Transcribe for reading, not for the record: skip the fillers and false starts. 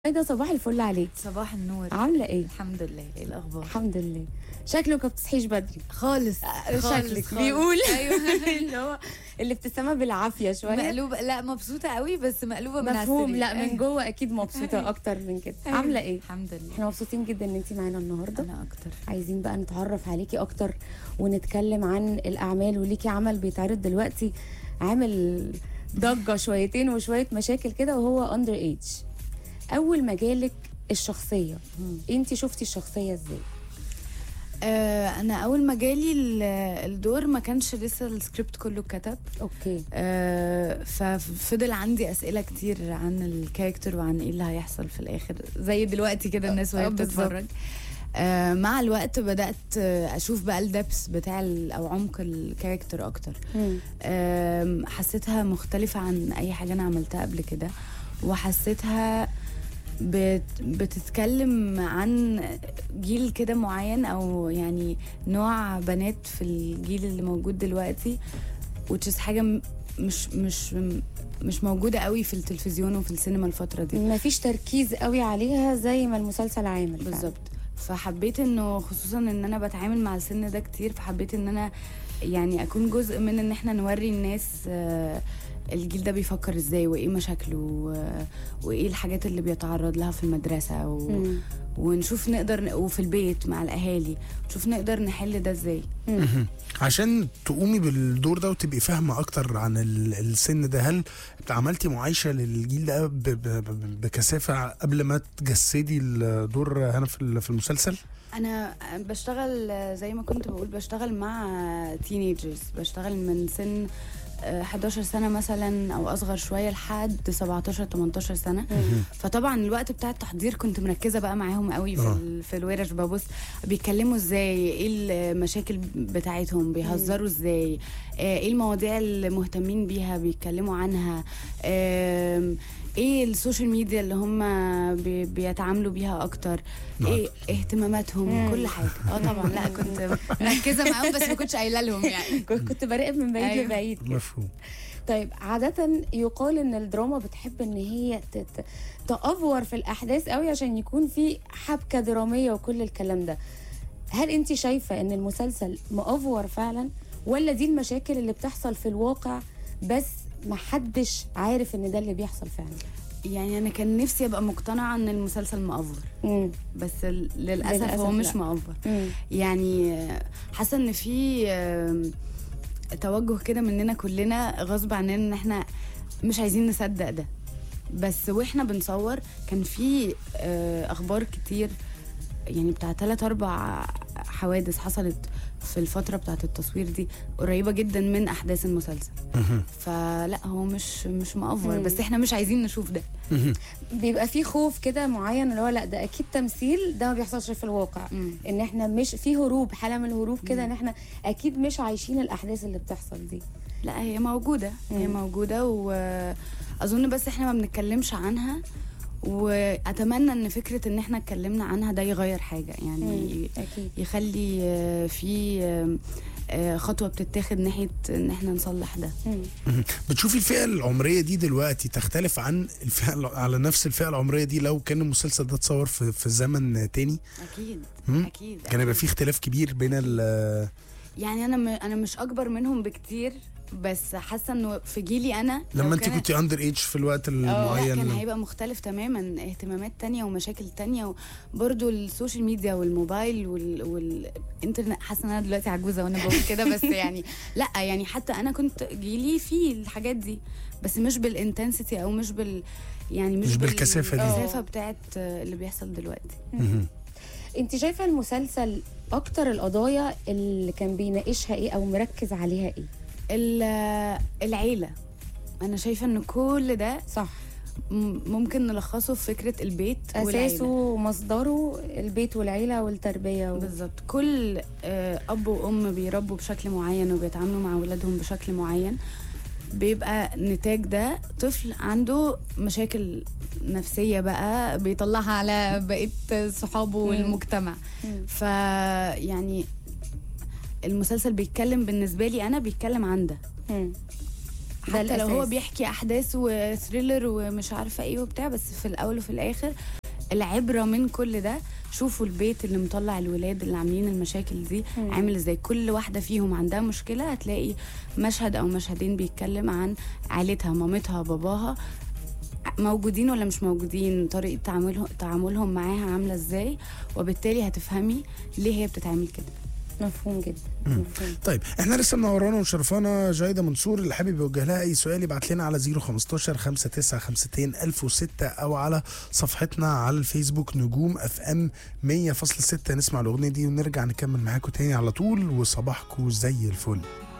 ده صباح الفل عليك. صباح النور. عامله ايه؟ الحمد لله. ايه الاخبار؟ الحمد لله. شكلك ما بتصحيش بدري خالص. شكلك بيقول ايوه اللي هو الابتسامه بالعافيه شويه. مقلوبه، لا مبسوطه قوي بس مقلوبه من مفهوم. عسلي. لا من جوه اكيد مبسوطه اكتر من كده. عامله ايه؟ الحمد لله. احنا مبسوطين جدا ان انت معانا النهارده. انا اكتر. عايزين بقى نتعرف عليكي اكتر ونتكلم عن الاعمال، وليكي عمل بيتعرض دلوقتي عامل ضجه شويتين وشويه مشاكل كده، وهو اندر ايج. اول ما جالك الشخصيه انت شفتي الشخصيه ازاي؟ انا اول ما جالي الدور ما كانش لسه السكريبت كله اتكتب. اوكي. ففضل عندي اسئله كتير عن الكاركتر وعن ايه اللي هيحصل في الاخر، زي دلوقتي كده الناس وهي بتتفرج. مع الوقت بدات اشوف بقى الدبس بتاع او عمق الكاركتر اكتر. حسيتها مختلفه عن اي حاجه انا عملتها قبل كده، وحسيتها بتتكلم عن جيل كده معين، او يعني نوع بنات في الجيل اللي موجود دلوقتي، which is حاجه مش موجوده قوي في التلفزيون وفي السينما الفتره دي. مفيش تركيز قوي عليها زي ما المسلسل عامل. بالظبط. فحبيت انه خصوصا ان انا بتعامل مع السن ده كتير، فحبيت ان انا يعني اكون جزء من ان احنا نوري الناس الجيل ده بيفكر ازاي، وايه مشاكله، وايه الحاجات اللي بيتعرض لها في المدرسة، ونشوف نقدر وفي البيت مع الاهالي نشوف نقدر نحل ده ازاي. عشان تقومي بالدور ده وتبقي فاهمة اكتر عن السن ده، هل عملتي معايشة للجيل ده بكثافة قبل ما تجسدي الدور هنا في المسلسل؟ انا بشتغل زي ما كنت بقول، بشتغل مع تينيجرز، بشتغل من سن 11 سنة مثلا او اصغر شوية لحد 17-18 سنة. فطبعا الوقت بتاع التحضير كنت مركزة بقى معاهم قوي في الورش، ببص بيتكلموا ازاي، ايه المشاكل بتاعتهم، بيهزروا ازاي، ايه المواضيع اللي مهتمين بيها بيتكلموا عنها، ايه السوشيال ميديا اللي هم بيتعاملوا بيها اكتر، ايه اهتماماتهم، كل حاجه. طبعا لا كنت مركزه معاهم بس ما كنتش قايله لهم يعني. كنت براقب من بعيد لبعيد كده. مفهوم. طيب عادة يقال ان الدراما بتحب ان هي تأفور في الاحداث قوي عشان يكون في حبكة درامية وكل الكلام ده. هل انت شايفة ان المسلسل مأفور فعلا، ولا دي المشاكل اللي بتحصل في الواقع بس محدش عارف ان ده اللي بيحصل فعلا؟ يعني انا كان نفسي ابقى مقتنعه ان المسلسل مأفور، بس للاسف هو مش مأفور. يعني حاسه ان في توجه كده مننا كلنا غصب عننا ان احنا مش عايزين نصدق ده، بس واحنا بنصور كان في اخبار كتير، يعني بتاع 3-4 حوادث حصلت في الفترة بتاعت التصوير دي قريبة جدا من أحداث المسلسل. فلا هو مش مأفور، بس احنا مش عايزين نشوف ده. بيبقى في خوف كده معين اللي هو لا ده أكيد تمثيل، ده ما بيحصلش في الواقع. إن احنا مش في هروب، حالة من الهروب كده، إن احنا أكيد مش عايشين الأحداث اللي بتحصل دي. لا هي موجودة، هي موجودة، وأظن بس احنا ما بنتكلمش عنها، واتمنى ان فكره ان احنا اتكلمنا عنها ده يغير حاجه، يعني يخلي في خطوه بتتاخد ناحيه ان احنا نصلح ده. بتشوفي الفئه العمريه دي دلوقتي تختلف عن الفئه على نفس الفئه العمريه دي لو كان المسلسل ده اتصور في زمن تاني؟ اكيد اكيد كان يبقى في اختلاف كبير بين يعني انا مش اكبر منهم بكتير، بس حاسه انه في جيلي انا لما انت كنتي اندر ايج في الوقت المعين كان هيبقى مختلف تماما، اهتمامات تانية ومشاكل تانية، وبرده السوشيال ميديا والموبايل والانترنت. حاسه ان انا دلوقتي عجوزه وانا بقول كده، بس يعني لا يعني حتى انا كنت جيلي فيه الحاجات دي، بس مش بالانتنسيتي او مش يعني مش بالكثافه دي، الكثافه بتاعت اللي بيحصل دلوقتي. انت شايفه المسلسل اكتر القضايا اللي كان بيناقشها ايه او مركز عليها ايه؟ العيلة. أنا شايفة إن كل ده صح ممكن نلخصه في فكرة البيت، أساسه ومصدره البيت والعيلة والتربية بالظبط. كل أب وأم بيربوا بشكل معين وبيتعاملوا مع أولادهم بشكل معين، بيبقى نتاج ده طفل عنده مشاكل نفسية بقى بيطلعها على بقية صحابه والمجتمع. فيعني المسلسل بيتكلم بالنسبة لي أنا بيتكلم عن ده. حتى لو هو الأساس. بيحكي احداث وثريلر ومش عارفه ايه وبتاع، بس في الاول وفي الاخر العبره من كل ده، شوفوا البيت اللي مطلع الولاد اللي عاملين المشاكل دي عامل ازاي. كل واحده فيهم عندها مشكله، هتلاقي مشهد او مشهدين بيتكلم عن عائلتها، مامتها، باباها موجودين ولا مش موجودين، طريقه تعاملهم معاها عامله ازاي، وبالتالي هتفهمي ليه هي بتتعامل كده. مفهوم جدا. مفهوم. طيب احنا لسه منورانا وشرفانا جايده منصور، اللي حابب يوجه لها اي سؤال يبعت لنا على 015 5952 1006 او على صفحتنا على الفيسبوك نجوم اف ام 100.6. نسمع الاغنيه دي ونرجع نكمل معاكم تاني على طول، وصباحكم زي الفل.